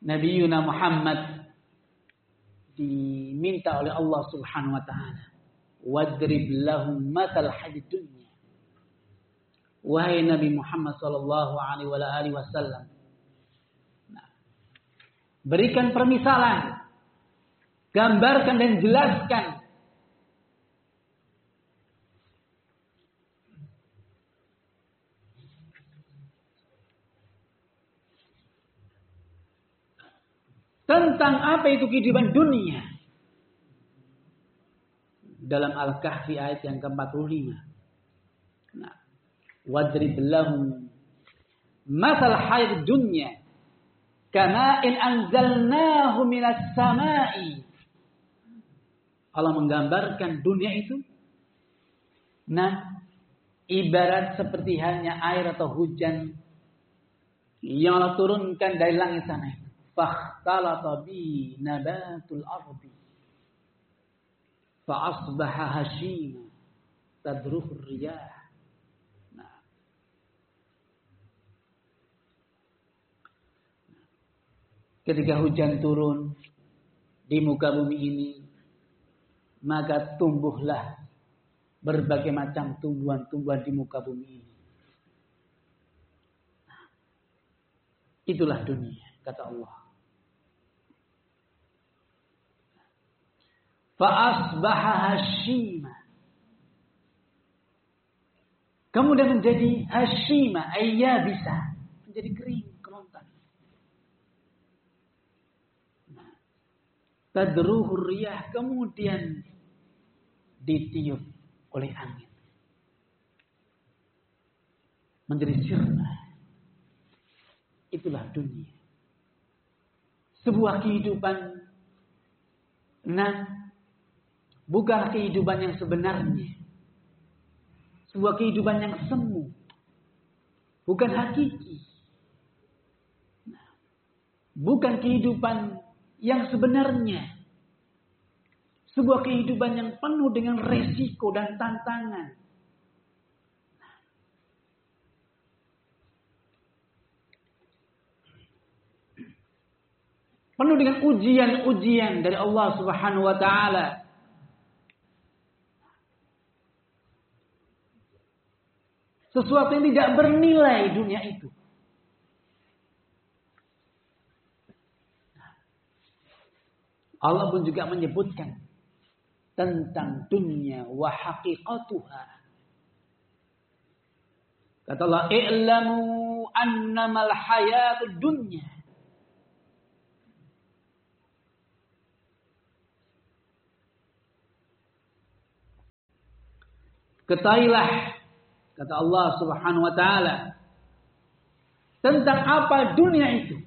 Nabiuna Muhammad diminta oleh Allah Subhanahu wa taala, wadrib lahum matal hayatid dunya. Wahai Nabi Muhammad sallallahu alaihi wasallam, berikan permisalan, gambarkan dan jelaskan tentang apa itu kehidupan dunia. Dalam Al-Kahfi ayat yang ke-45. Nah, wadrib lahum mathal hayatid dunya kama in anzalnahu minas samai. Allah menggambarkan dunia itu ibarat seperti halnya air atau hujan yang Allah turunkan dari langit sana. Fakhtalata bi nabatul ardi fa asbaha hashima tadruhu riyah. Ketika hujan turun di muka bumi ini, maka tumbuhlah berbagai macam tumbuhan-tumbuhan di muka bumi ini. Itulah dunia, kata Allah. Fa'asbaha hashima. Kemudian menjadi hashima, bisa menjadi kering, kerontang. Tadruhur riyah, kemudian ditiup oleh angin. Menjadi sirna. Itulah dunia. Sebuah kehidupan bukan kehidupan yang sebenarnya. Sebuah kehidupan yang semu. Bukan hakiki. Bukan kehidupan yang sebenarnya. Sebuah kehidupan yang penuh dengan resiko dan tantangan. Penuh dengan ujian-ujian dari Allah Subhanahu wa taala. Sesuatu yang tidak bernilai dunia itu. Allah pun juga menyebutkan tentang dunia wa haqiqatuha. Kata Allah, "I'lamu annamal hayatud dunya." Ketahuilah, kata Allah Subhanahu wa taala, tentang apa dunia itu.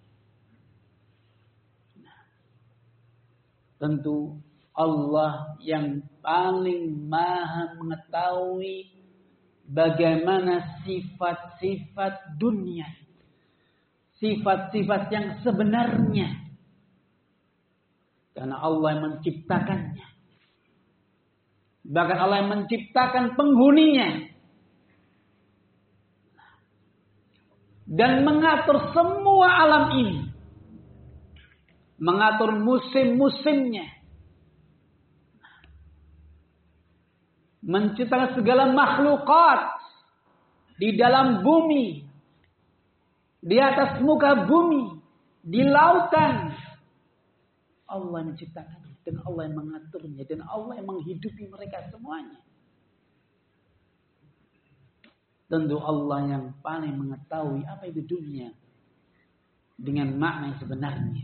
Tentu Allah yang paling maha mengetahui bagaimana sifat-sifat dunia. Sifat-sifat yang sebenarnya. Karena Allah yang menciptakannya. Bahkan Allah yang menciptakan penghuninya. Dan mengatur semua alam ini. Mengatur musim-musimnya. Menciptakan segala makhlukat. Di dalam bumi. Di atas muka bumi. Di lautan. Allah menciptakannya. Dan Allah yang mengaturnya. Dan Allah yang menghidupi mereka semuanya. Tentu Allah yang paling mengetahui apa itu dunia. Dengan makna yang sebenarnya.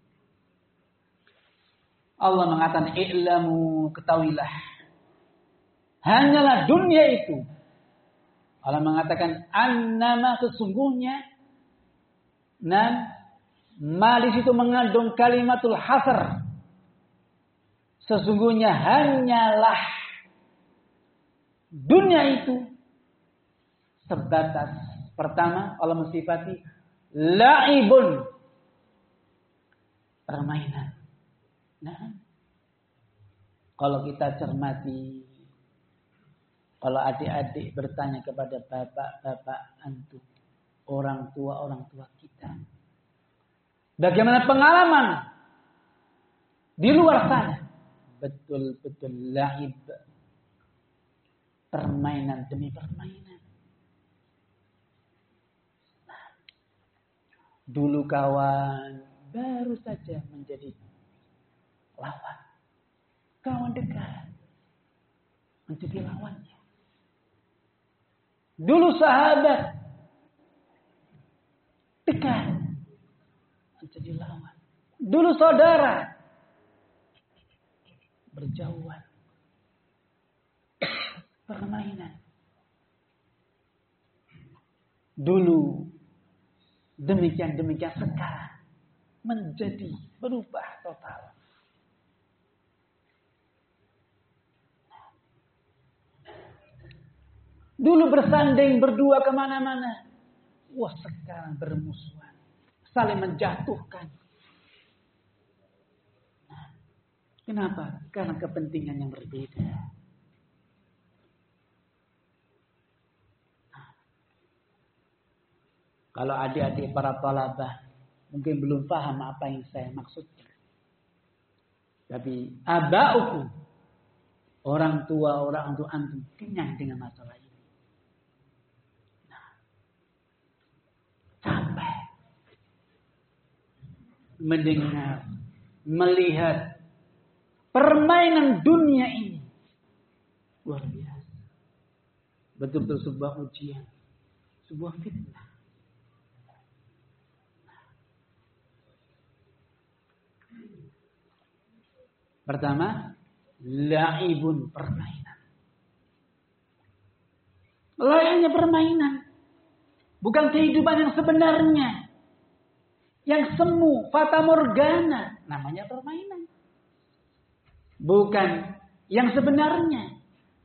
Allah mengatakan, "I'lamu," ketahuilah. Hanyalah dunia itu. Allah mengatakan, "Annama," sesungguhnya. Ma di situ mengandung kalimatul hasr. Sesungguhnya hanyalah dunia itu sebatas. Pertama, Allah mensifati la'ibun, permainan. Kalau kita cermati, kalau adik-adik bertanya kepada bapak-bapak antum, orang tua kita, Bagaimana pengalaman di luar sana? Betul-betul laib. Permainan demi permainan. Dulu kawan baru saja menjadi lawan. Kawan dekat menjadi lawannya. Dulu sahabat dekat menjadi lawan. Dulu saudara berjauhan. Permainan. Dulu demikian sekarang menjadi berubah total. Dulu bersanding berdua kemana-mana. Wah, sekarang bermusuhan. Saling menjatuhkan. Nah, kenapa? Karena kepentingan yang berbeda. Nah, kalau adik-adik para talabah mungkin belum paham apa yang saya maksudkan. Tapi abaukum, orang tua antum kenyang dengan masalah ini. Sampai mendengar, melihat permainan dunia ini luar biasa. Betul-betul sebuah ujian, sebuah fitnah. Pertama, laibun, permainan. Layaknya permainan. Bukan kehidupan yang sebenarnya. Yang semu, fata morgana. Namanya permainan. Bukan yang sebenarnya.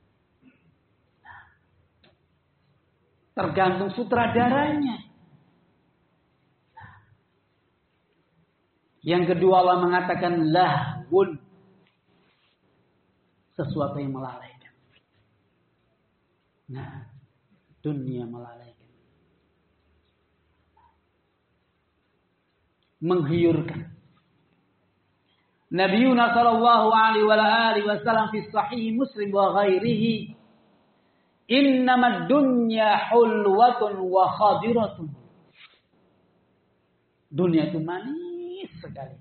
Tergantung sutradaranya. Yang kedua Allah mengatakan lahwun. Sesuatu yang melalaikan. Nah, dunia melalaikan. Menghiurkan. Nabi Yunus sallallahu alaihi wasallam fi sahih Muslim wa ghairihi, innamad dunya hulwatun wa khadiratun. Dunia itu manis sekali.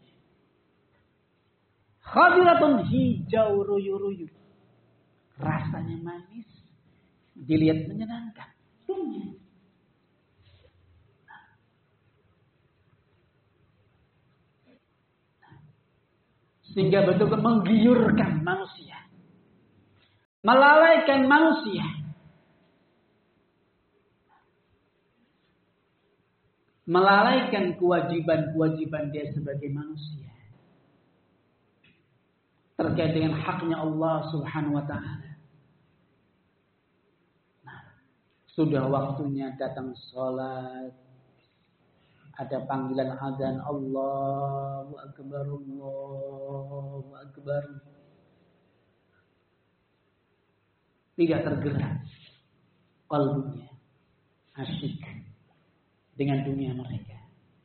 Khadiratun, hijau ruyu-ruyu. Rasanya manis, dilihat menyenangkan. Dunia. Sehingga betul-betul menggiurkan manusia. Melalaikan manusia. Melalaikan kewajiban-kewajiban dia sebagai manusia. Terkait dengan haknya Allah subhanahu wa ta'ala. Nah, sudah waktunya datang sholat. Ada panggilan azan, Allahu Akbar, Allahu Akbar. Tidak tergerak qalbunya, asyik dengan dunia mereka.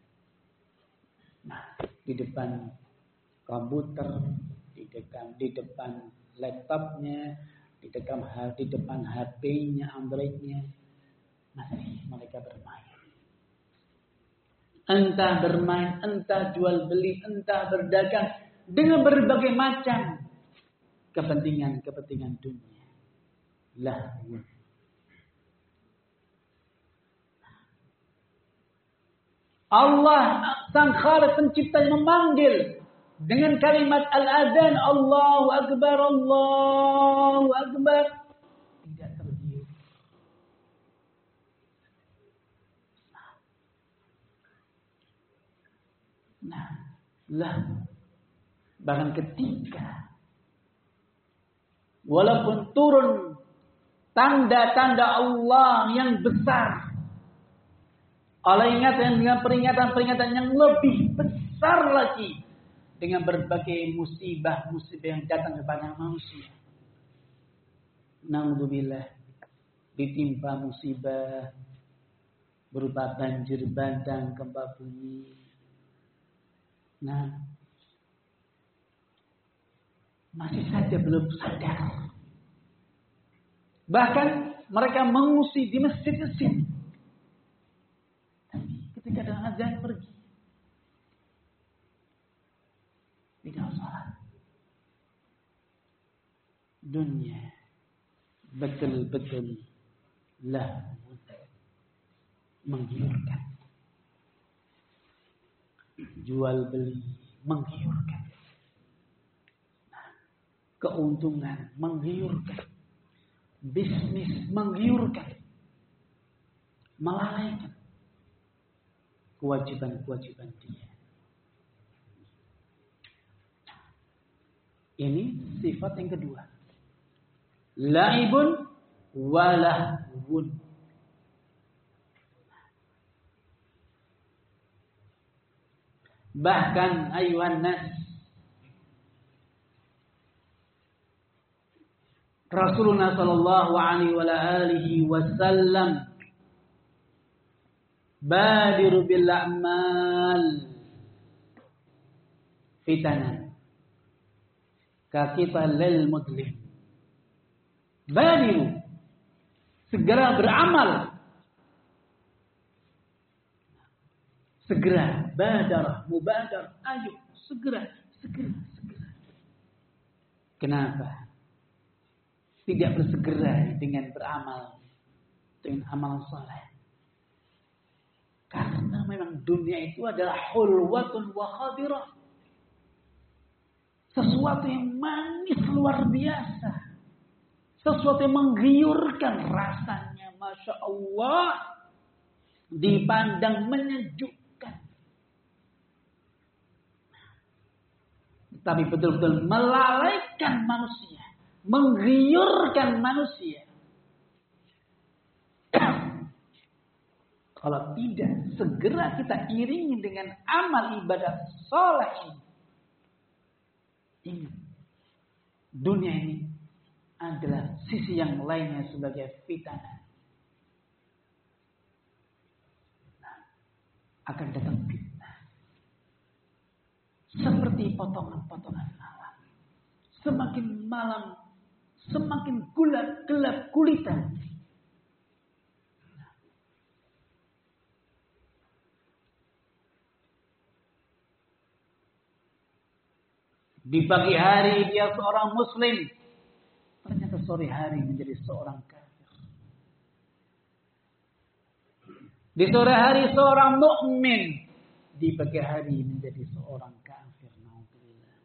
Nah, di depan komputer, di depan laptopnya, di depan HP-nya, Android-nya, masih mereka bermain. Entah bermain, entah jual beli, entah berdagang dengan berbagai macam kepentingan dunia. Lahwu. Allah sang Khaliq pencipta memanggil dengan kalimat al-adzan, Allahu Akbar, Allahu Akbar. Tidak tergiur. Nah, bahkan ketika walaupun turun tanda-tanda Allah yang besar, Allah ingatkan dengan peringatan-peringatan yang lebih besar lagi dengan berbagai musibah-musibah yang datang kepada manusia. Naudzubillah, ditimpa musibah berupa banjir bandang, gempa bumi, Nah, masih saja belum sadar. Bahkan mereka mengungsi di masjid-masjid. Tapi ketika ada azan pergi. Tidak salat. Dunia betul-betul menggiurkan. Jual beli menggiurkan. Keuntungan menggiurkan. Bisnis menggiurkan. Melalaikan kewajiban-kewajiban dia. Ini sifat yang kedua. La'ibun walahwun. Bahkan ayuhan nas, Rasulullah sallallahu alaihi wasallam badiru bil a'mal fitanan kaqitalil mudlim. Badiru, segera beramal. Segera, badarah, mubadar, ayo, segera. Kenapa? Tidak bersegera dengan beramal, dengan amal saleh. Karena memang dunia itu adalah hulwatun wa khadirah. Sesuatu yang manis luar biasa. Sesuatu yang menggiurkan rasanya. Masya Allah. Dipandang menyejukkan. Tapi betul-betul melalaikan manusia. Menggiurkan manusia. Kalau tidak, segera kita iringi dengan amal ibadah saleh ini. Ingat, dunia ini adalah sisi yang lainnya sebagai fitnah. Akan datang fitnah. Seperti potongan-potongan alam. Semakin malam, semakin gelap gulita. Di pagi hari dia seorang muslim. Ternyata sore hari menjadi seorang kafir. Di sore hari seorang mukmin. Di pagi hari menjadi seorang kafir. Nauzubillah.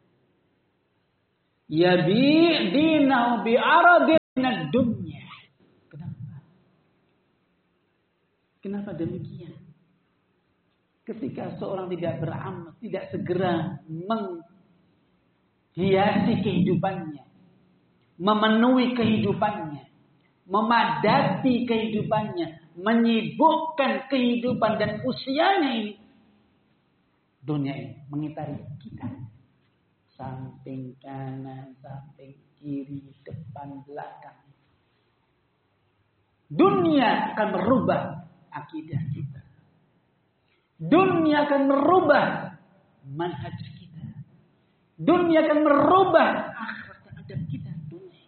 Yabi dinahu bi'aradin dunya. Kenapa? Kenapa demikian? Ketika seorang tidak beramal, tidak segera hiasi kehidupannya, memenuhi kehidupannya, memadati kehidupannya, menyibukkan kehidupan dan usianya ini. Dunia ini mengitari kita. Samping kanan, samping kiri, depan, belakang. Dunia akan merubah akidah kita. Dunia akan merubah manhaj kita. Dunia akan merubah akhlak dan adab kita. Dunia.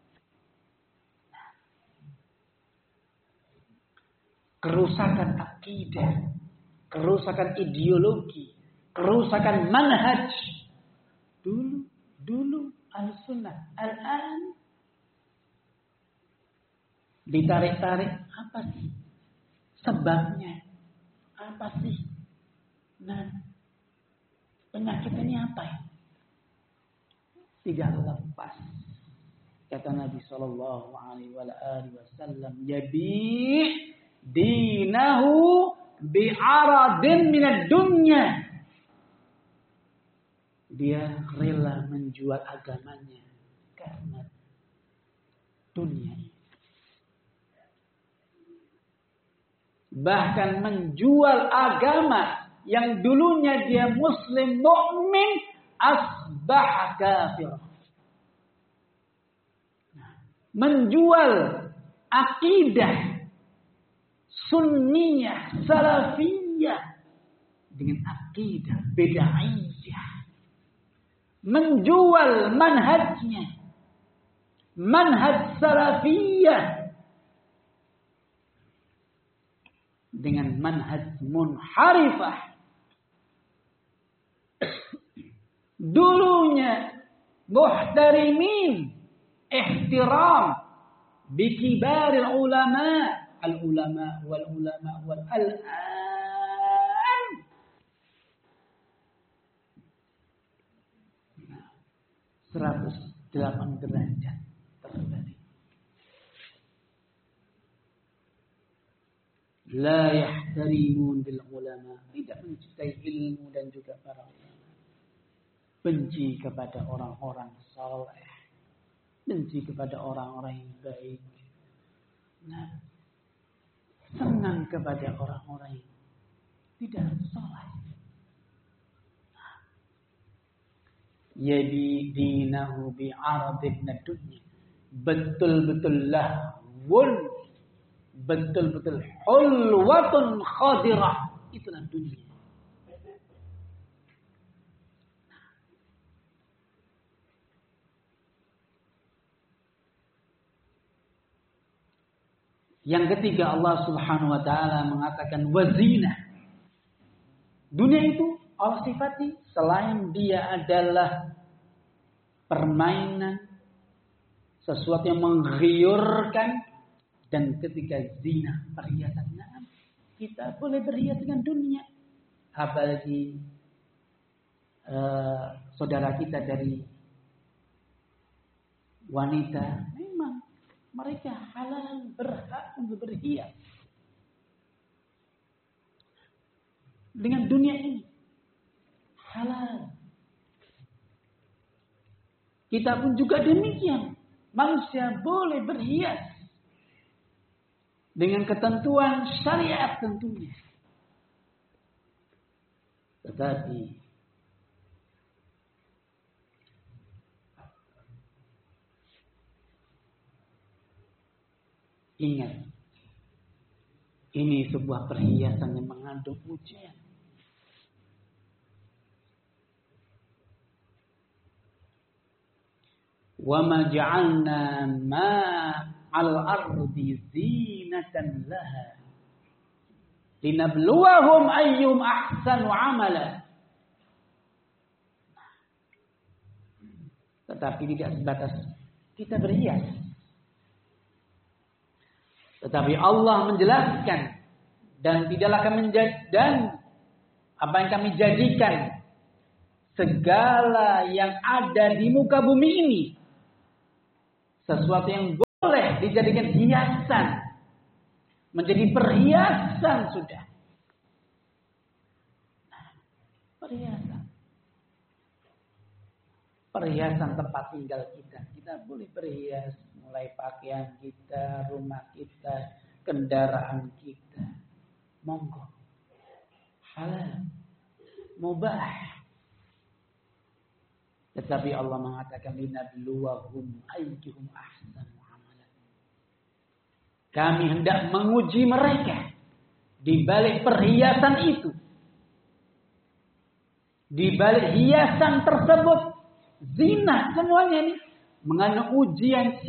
Kerusakan akidah, kerusakan ideologi, kerusakan manhaj. Dulu al-sunnah, al-an ditarik-tarik. Apa sih sebabnya? Apa sih? Nah, penyakit ini apa ya? Tidak lepas. Kata Nabi sallallahu alaihi wasallam, "Yabi dinahu bi'aradin minad dunya." Dia rela menjual agamanya karena dunia. Bahkan menjual agama yang dulunya dia muslim mukmin asbah kafir. Menjual akidah sunniyah salafiyah dengan akidah, bid'ahiyah. Menjual manhajnya, manhaj salafiyah, dengan manhaj munharifah. Dulunya muhtarimin, ihtiram bikibaril ulama, al-ulama wal-ulama wal-al'an 108 derajat terbalik. La yahtarimun bil ulama, tidak mencintai ilmu dan juga para ulama. Benci kepada orang-orang saleh, benci kepada orang-orang yang baik. Nah, senang kepada orang-orang yang tidak saleh. Yabi dinahu bi'aradin dunya. Betul-betul lahwun, betul-betul hulwatun khadirah. Itulah dunia. Yang ketiga, Allah Subhanahu wa taala mengatakan wazina. Dunia itu Allah sifati selain dia adalah permainan, sesuatu yang menggiurkan, dan ketika zina, perhiasan, kita boleh berhias dengan dunia. Apalagi saudara kita dari wanita, memang mereka halal, berhak untuk berhias dengan dunia ini. Halal. Kita pun juga demikian. Manusia boleh berhias dengan ketentuan syariat tentunya. Tetapi ingat, ini sebuah perhiasan yang mengandung ujian. Wa ma ja'alna ma 'alal ardi zinatan laha linabluwahum ayyum ahsanu 'amala. Tetapi tidak sebatas kita berhias. Tetapi Allah menjelaskan, dan tidaklah kami dan apa yang kami jadikan segala yang ada di muka bumi ini sesuatu yang boleh dijadikan hiasan, menjadi perhiasan sudah. Perhiasan tempat tinggal kita. Kita boleh berhias, mulai pakaian kita, rumah kita, kendaraan kita. Monggo. Halal. Mubah. Tetapi Allah mengatakan linabluwahum ayyuhum ahsanu amalan. Kami hendak menguji mereka di balik perhiasan itu. Di balik hiasan tersebut, zina semuanya ini mengandung ujian.